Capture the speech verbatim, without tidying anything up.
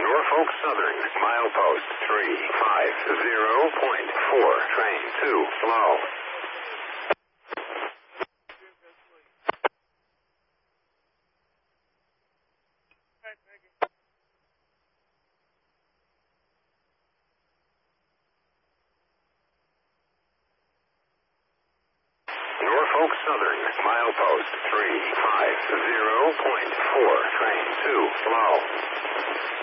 Norfolk Southern, milepost three five zero point four, train two, slow. Norfolk Southern, milepost three five zero point four, train two, slow.